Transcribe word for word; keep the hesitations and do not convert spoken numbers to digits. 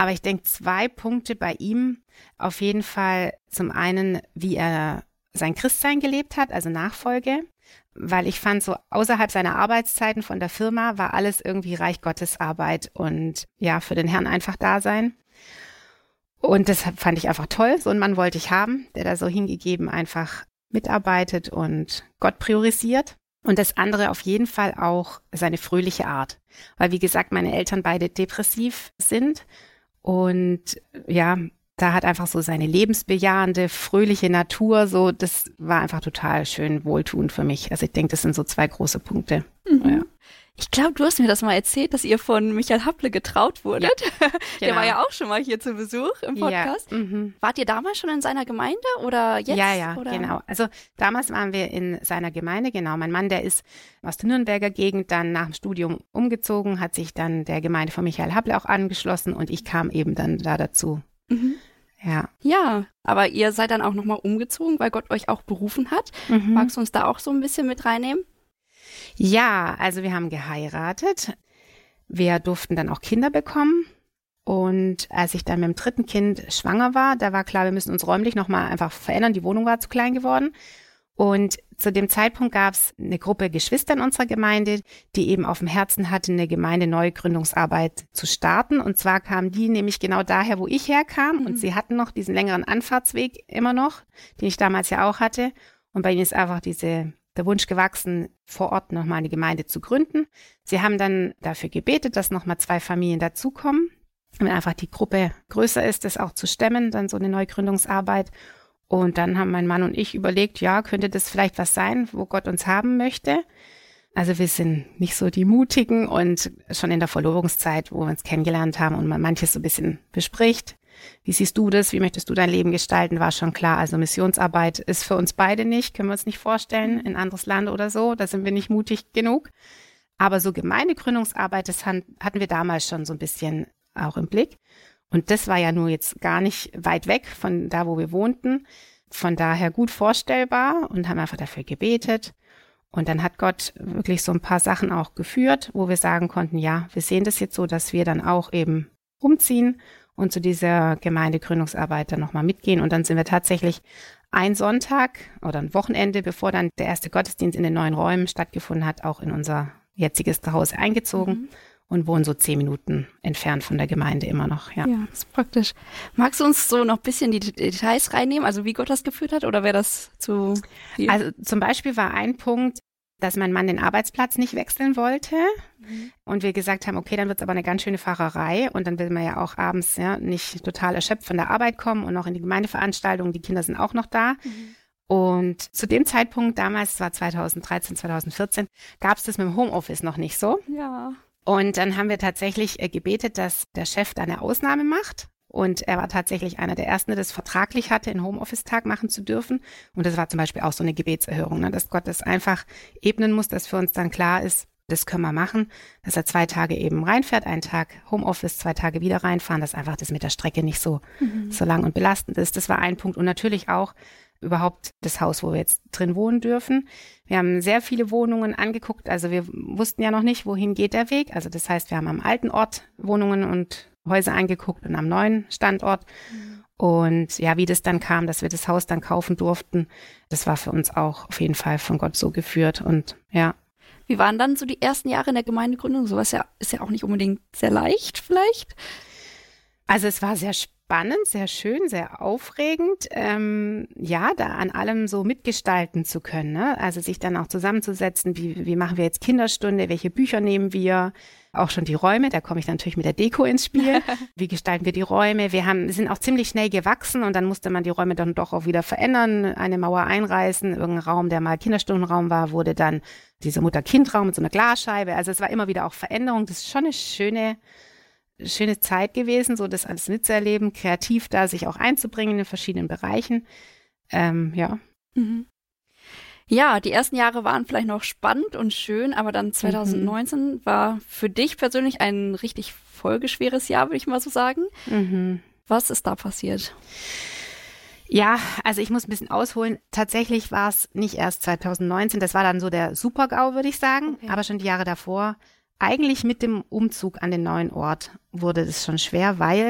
Aber ich denke, zwei Punkte bei ihm. Auf jeden Fall zum einen, wie er sein Christsein gelebt hat, also Nachfolge. Weil ich fand, so außerhalb seiner Arbeitszeiten von der Firma war alles irgendwie Reich Gottes Arbeit und ja, für den Herrn einfach da sein. Und das fand ich einfach toll. So einen Mann wollte ich haben, der da so hingegeben einfach mitarbeitet und Gott priorisiert. Und das andere auf jeden Fall auch seine fröhliche Art. Weil, wie gesagt, meine Eltern beide depressiv sind. Und ja, da hat einfach so seine lebensbejahende, fröhliche Natur, so, das war einfach total schön wohltuend für mich. Also ich denke, das sind so zwei große Punkte. Mhm. Ja. Ich glaube, du hast mir das mal erzählt, dass ihr von Michael Happle getraut wurdet. Ja, Der genau. war ja auch schon mal hier zu Besuch im Podcast. Ja, mhm. Wart ihr damals schon in seiner Gemeinde oder jetzt? Ja, ja, oder? genau. Also damals waren wir in seiner Gemeinde, genau. Mein Mann, der ist aus der Nürnberger Gegend dann nach dem Studium umgezogen, hat sich dann der Gemeinde von Michael Happle auch angeschlossen und ich kam eben dann da dazu. Mhm. Ja. Ja, aber ihr seid dann auch nochmal umgezogen, weil Gott euch auch berufen hat. Mhm. Magst du uns da auch so ein bisschen mit reinnehmen? Ja, also wir haben geheiratet. Wir durften dann auch Kinder bekommen. Und als ich dann mit dem dritten Kind schwanger war, da war klar, wir müssen uns räumlich nochmal einfach verändern. Die Wohnung war zu klein geworden. Und zu dem Zeitpunkt gab es eine Gruppe Geschwister in unserer Gemeinde, die eben auf dem Herzen hatte, eine Gemeindeneugründungsarbeit zu starten. Und zwar kamen die nämlich genau daher, wo ich herkam. Mhm. Und sie hatten noch diesen längeren Anfahrtsweg immer noch, den ich damals ja auch hatte. Und bei ihnen ist einfach diese, der Wunsch gewachsen, vor Ort nochmal eine Gemeinde zu gründen. Sie haben dann dafür gebetet, dass nochmal zwei Familien dazukommen. Wenn einfach die Gruppe größer ist, das auch zu stemmen, dann so eine Neugründungsarbeit. Und dann haben mein Mann und ich überlegt, ja, könnte das vielleicht was sein, wo Gott uns haben möchte. Also wir sind nicht so die Mutigen und schon in der Verlobungszeit, wo wir uns kennengelernt haben und man manches so ein bisschen bespricht. Wie siehst du das? Wie möchtest du dein Leben gestalten? War schon klar. Also Missionsarbeit ist für uns beide nicht, können wir uns nicht vorstellen, in ein anderes Land oder so. Da sind wir nicht mutig genug. Aber so Gemeindegründungsarbeit, das hatten wir damals schon so ein bisschen auch im Blick. Und das war ja nur jetzt gar nicht weit weg von da, wo wir wohnten. Von daher gut vorstellbar und haben einfach dafür gebetet. Und dann hat Gott wirklich so ein paar Sachen auch geführt, wo wir sagen konnten, ja, wir sehen das jetzt so, dass wir dann auch eben umziehen und zu dieser Gemeindegründungsarbeit dann nochmal mitgehen. Und dann sind wir tatsächlich ein Sonntag oder ein Wochenende, bevor dann der erste Gottesdienst in den neuen Räumen stattgefunden hat, auch in unser jetziges Zuhause eingezogen. Mhm. Und wohnen so zehn Minuten entfernt von der Gemeinde immer noch, ja. Ja, das ist praktisch. Magst du uns so noch ein bisschen die Details reinnehmen, also wie Gott das geführt hat, oder wäre das zu viel? Also zum Beispiel war ein Punkt, dass mein Mann den Arbeitsplatz nicht wechseln wollte mhm. und wir gesagt haben, okay, dann wird es aber eine ganz schöne Fahrerei und dann will man ja auch abends ja nicht total erschöpft von der Arbeit kommen und noch in die Gemeindeveranstaltungen, die Kinder sind auch noch da. Mhm. Und zu dem Zeitpunkt, damals, es war zweitausenddreizehn, zweitausendvierzehn, gab es das mit dem Homeoffice noch nicht so. Ja. Und dann haben wir tatsächlich äh, gebetet, dass der Chef da eine Ausnahme macht. Und er war tatsächlich einer der Ersten, der das vertraglich hatte, einen Homeoffice-Tag machen zu dürfen. Und das war zum Beispiel auch so eine Gebetserhörung, ne? Dass Gott das einfach ebnen muss, dass für uns dann klar ist, das können wir machen, dass er zwei Tage eben reinfährt, einen Tag Homeoffice, zwei Tage wieder reinfahren, dass einfach das mit der Strecke nicht so, mhm. so lang und belastend ist. Das war ein Punkt. Und natürlich auch überhaupt das Haus, wo wir jetzt drin wohnen dürfen. Wir haben sehr viele Wohnungen angeguckt, also wir wussten ja noch nicht, wohin geht der Weg. Also das heißt, wir haben am alten Ort Wohnungen und Häuser angeguckt und am neuen Standort. Mhm. Und ja, wie das dann kam, dass wir das Haus dann kaufen durften, das war für uns auch auf jeden Fall von Gott so geführt und ja. Wie waren dann so die ersten Jahre in der Gemeindegründung? Sowas ja, ist ja auch nicht unbedingt sehr leicht vielleicht. Also es war sehr spannend, sehr schön, sehr aufregend, ähm, ja, da an allem so mitgestalten zu können, ne? Also sich dann auch zusammenzusetzen, wie, wie machen wir jetzt Kinderstunde, welche Bücher nehmen wir, auch schon die Räume, da komme ich dann natürlich mit der Deko ins Spiel, wie gestalten wir die Räume, wir haben, sind auch ziemlich schnell gewachsen und dann musste man die Räume dann doch auch wieder verändern, eine Mauer einreißen, irgendein Raum, der mal Kinderstundenraum war, wurde dann dieser Mutter-Kind-Raum mit so einer Glasscheibe, also es war immer wieder auch Veränderung, das ist schon eine schöne schöne Zeit gewesen, so das alles mitzuerleben, kreativ da sich auch einzubringen in den verschiedenen Bereichen. Ähm, ja. Mhm. Ja, die ersten Jahre waren vielleicht noch spannend und schön, aber dann zwanzig neunzehn mhm. war für dich persönlich ein richtig folgeschweres Jahr, würde ich mal so sagen. Mhm. Was ist da passiert? Ja, also ich muss ein bisschen ausholen. Tatsächlich war es nicht erst zwanzig neunzehn, das war dann so der Super-GAU, würde ich sagen, okay. Aber schon die Jahre davor. Eigentlich mit dem Umzug an den neuen Ort wurde es schon schwer, weil